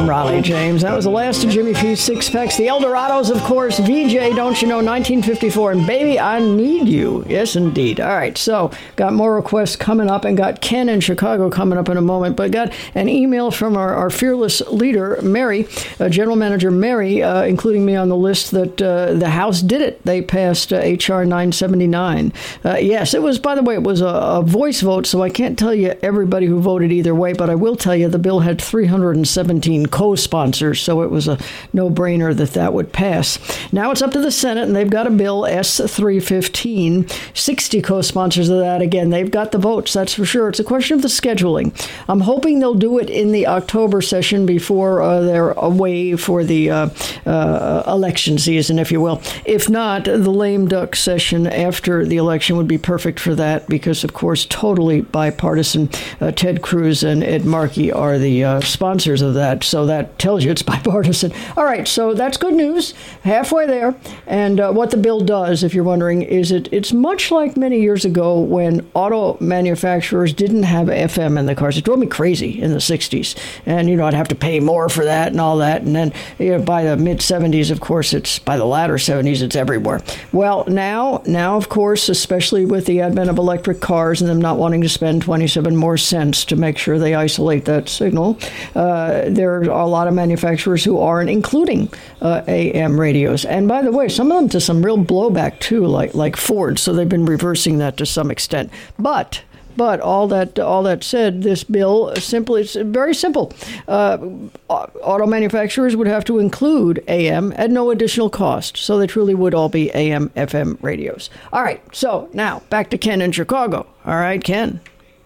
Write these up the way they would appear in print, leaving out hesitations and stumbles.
I'm Raleigh James. That was the last of Jimmy P's Six Packs. The Eldorados, of course. VJ, Don't You Know, 1954. And Baby, I Need You. Yes, indeed. All right, so got more requests coming up and got Ken in Chicago coming up in a moment. But got an email from our fearless leader, Mary, General Manager Mary, including me on the list that the House did it. They passed H.R. 979. Yes, it was, by the way, it was a voice vote, so I can't tell you everybody who voted either way, but I will tell you the bill had 317 co-sponsors, so it was a no-brainer that would pass. Now it's up to the Senate, and they've got a bill, S-315, 60 co-sponsors of that. Again, they've got the votes, that's for sure. It's a question of the scheduling. I'm hoping they'll do it in the October session before they're away for the election season, if you will. If not, the lame duck session after the election would be perfect for that because, of course, totally bipartisan. Ted Cruz and Ed Markey are the sponsors of that, so that tells you it's bipartisan. All right, so that's good news. Halfway there. And what the bill does, if you're wondering, is it's much like many years ago when auto manufacturers didn't have FM in the cars. It drove me crazy in the 60s. And, I'd have to pay more for that and all that. And then by the mid-70s, of course, by the latter 70s, it's everywhere. Well, now, of course, especially with the advent of electric cars and them not wanting to spend 27 more cents to make sure they isolate that signal, there are a lot of manufacturers who aren't including AM radios. And by the way, some of them to some real blowback, too, like Ford. So they've been reversing that to some extent. But all that said, this bill it's very simple. Auto manufacturers would have to include AM at no additional cost, so they truly would all be AM, FM radios. All right, so now back to Ken in Chicago. All right, Ken.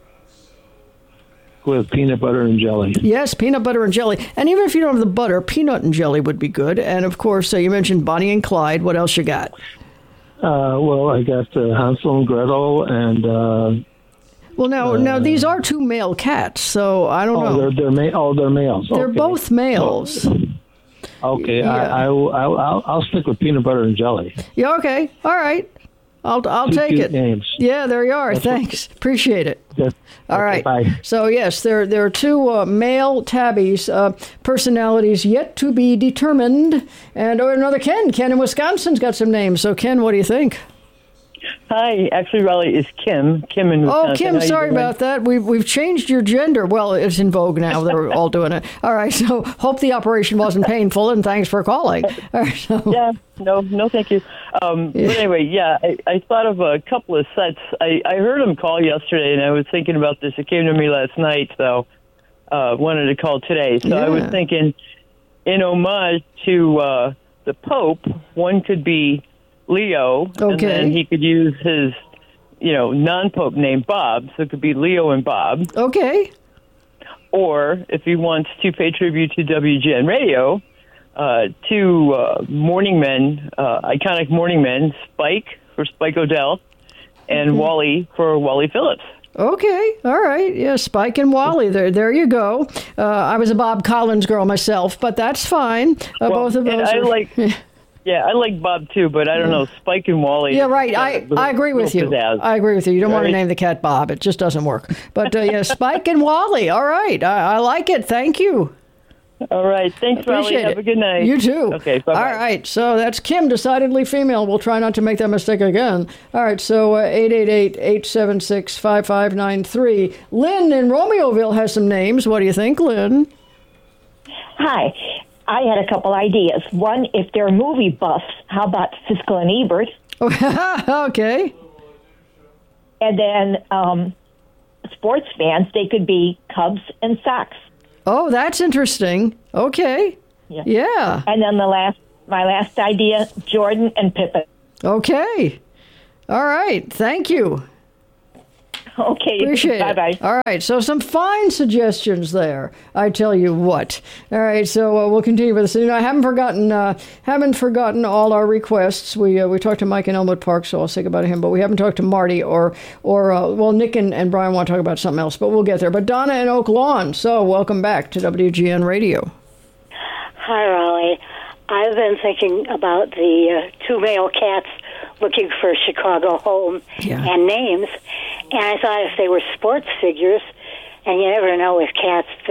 With peanut butter and jelly. Yes, peanut butter and jelly. And even if you don't have the butter, peanut and jelly would be good. And, of course, you mentioned Bonnie and Clyde. What else you got? Well, I got Hansel and Gretel and... Well, now these are two male cats, so I don't know. They're males. They're both males. Okay, yeah. I'll stick with peanut butter and jelly. Yeah, okay, all right. I'll take it. Names. Yeah, there you are. Thanks, appreciate it. Yeah. All right. Bye. So yes, there are two male tabbies, personalities yet to be determined, and another Ken. Ken in Wisconsin's got some names. So Ken, what do you think? Hi, actually, Raleigh is Kim. Kim in Wisconsin. Oh, Kim, sorry about that. We've changed your gender. Well, it's in vogue now. They're all doing it. All right, so hope the operation wasn't painful, and thanks for calling. All right, so. Yeah, no, thank you. But anyway, yeah, I thought of a couple of sets. I heard him call yesterday, and I was thinking about this. It came to me last night, so wanted to call today. So I was thinking, in homage to the Pope, one could be Leo, and then he could use his, non-Pope name, Bob, so it could be Leo and Bob. Okay. Or, if he wants to pay tribute to WGN Radio, two morning men, iconic morning men, Spike for Spike O'Dell, and Wally for Wally Phillips. Okay, all right. Yeah, Spike and Wally. There you go. I was a Bob Collins girl myself, but that's fine. Both of those. Yeah, I like Bob too, but I don't know, Spike and Wally. Yeah, right. I agree with you. Pizzazz. I agree with you. You don't want to name the cat Bob. It just doesn't work. But yeah, Spike and Wally. All right. I like it. Thank you. All right. Thanks, Raleigh. Have a good night. You too. Okay, bye-bye. All right. So that's Kim, decidedly female. We'll try not to make that mistake again. All right. So 888-876-5593. Lynn in Romeoville has some names. What do you think, Lynn? Hi. I had a couple ideas. One, if they're movie buffs, how about Siskel and Ebert? Okay. And then sports fans, they could be Cubs and Sox. Oh, that's interesting. Okay. Yeah. And then my last idea, Jordan and Pippen. Okay. All right. Thank you. Okay. Appreciate Bye-bye. it. All right. So some fine suggestions there. I tell you what. All right. So we'll continue with this. I haven't forgotten all our requests. We talked to Mike in Elmwood Park, so I'll say goodbye to him. But we haven't talked to Marty or Nick and Brian want to talk about something else. But we'll get there. But Donna in Oak Lawn. So welcome back to WGN Radio. Hi, Raleigh. I've been thinking about the two male cats looking for a Chicago home and names. And I thought if they were sports figures, and you never know with cats, they're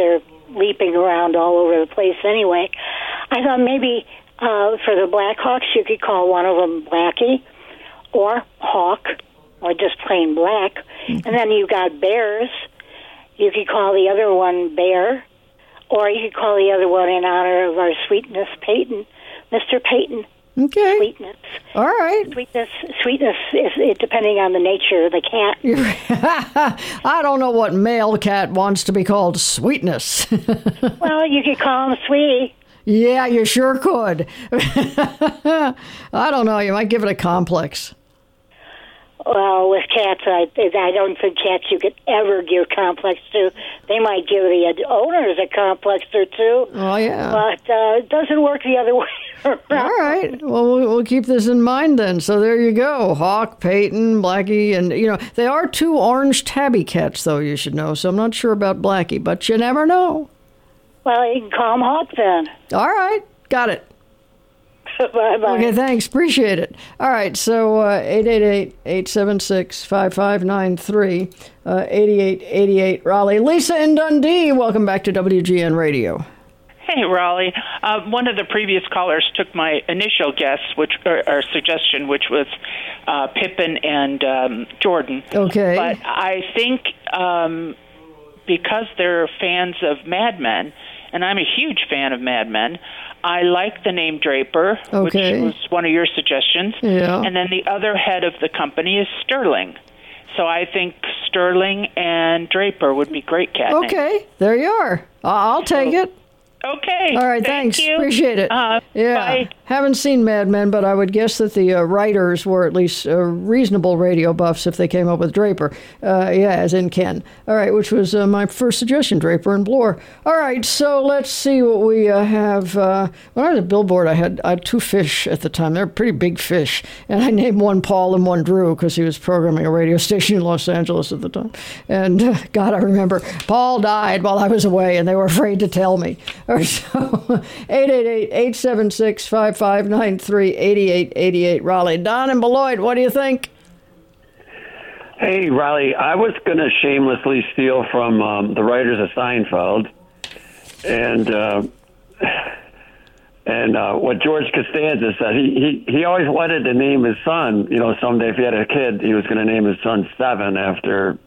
leaping around all over the place anyway. I thought maybe for the Blackhawks, you could call one of them Blackie or Hawk or just plain Black. And then you got Bears. You could call the other one Bear, or you could call the other one in honor of our Sweetness Peyton, Mr. Peyton. Okay. Sweetness. All right. Sweetness is depending on the nature of the cat. I don't know what male cat wants to be called Sweetness. Well, you could call him Sweetie. Yeah, you sure could. I don't know. You might give it a complex. Well, with cats, I don't think cats you could ever give complex to. They might give the owners a complex or two. Oh, yeah. But it doesn't work the other way around. All right. Well, we'll keep this in mind then. So there you go. Hawk, Peyton, Blackie, and, they are 2 orange tabby cats, though, you should know. So I'm not sure about Blackie, but you never know. Well, you can call him Hawk then. All right. Got it. Bye-bye. Okay, thanks. Appreciate it. All right, so 888-876-5593, 8888 Raleigh. Lisa in Dundee, welcome back to WGN Radio. Hey, Raleigh. One of the previous callers took my initial guess, or suggestion, which was Pippen and Jordan. Okay. But I think because they're fans of Mad Men, and I'm a huge fan of Mad Men, I like the name Draper, okay, which was one of your suggestions. Yeah. And then the other head of the company is Sterling. So I think Sterling and Draper would be great cat names. Okay, there you are. I'll take it. Okay. All right, thanks. You. Appreciate it. Yeah. Bye. Haven't seen Mad Men, but I would guess that the writers were at least reasonable radio buffs if they came up with Draper. As in Ken. All right, which was my first suggestion, Draper and Bloor. All right, so let's see what we have. When I was at Billboard, I had 2 fish at the time. They're pretty big fish. And I named one Paul and one Drew because he was programming a radio station in Los Angeles at the time. And God, I remember Paul died while I was away, and they were afraid to tell me. All right, so 888-876-5593, 8888 Raleigh. Don and Beloit, what do you think? Hey, Raleigh, I was going to shamelessly steal from the writers of Seinfeld and what George Costanza said. He always wanted to name his son, someday if he had a kid, he was going to name his son Seven after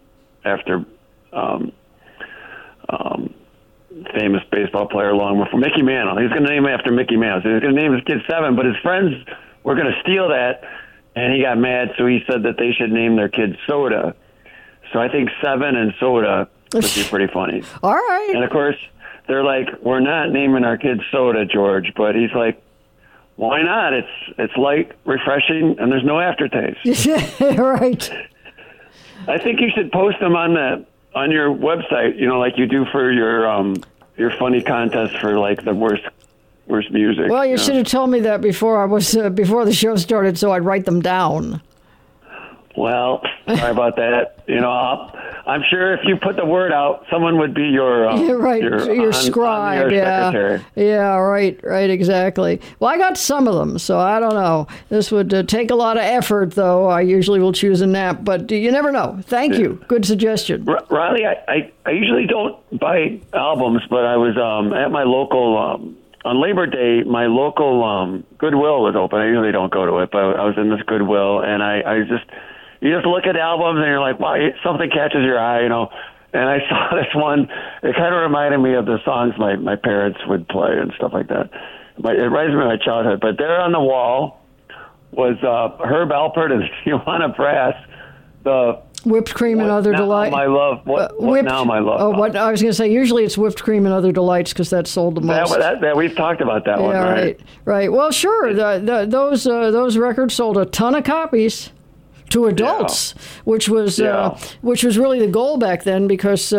famous baseball player long before Mickey Mantle. He was going to name him after Mickey Mantle. So he was going to name his kid Seven, but his friends were going to steal that, and he got mad, so he said that they should name their kid Soda. So I think Seven and Soda would be pretty funny. All right. And, of course, they're like, we're not naming our kid Soda, George. But he's like, why not? It's light, refreshing, and there's no aftertaste. Right. I think you should post them on your website, like you do for your funny contest for like the worst music. Well, you should have told me that before before the show started, so I'd write them down. Well, sorry about that. I'm sure if you put the word out, someone would be your scribe. Secretary. Yeah, right, exactly. Well, I got some of them, so I don't know. This would take a lot of effort, though. I usually will choose a nap, but you never know. Thank you. Good suggestion. Riley, I usually don't buy albums, but I was at my local on Labor Day. My local Goodwill was open. I usually don't go to it, but I was in this Goodwill, and you just look at albums and you're like, wow, something catches your eye, And I saw this one. It kind of reminded me of the songs my parents would play and stuff like that. It reminds me of my childhood. But there on the wall was Herb Alpert and Tijuana Brass. The Whipped Cream and Other Delights. My love. What now, my love? Oh, what I was going to say. Usually it's Whipped Cream and Other Delights because that sold the most. That we've talked about that one, right? Right. Well, sure. Those records sold a ton of copies to adults, which was really the goal back then because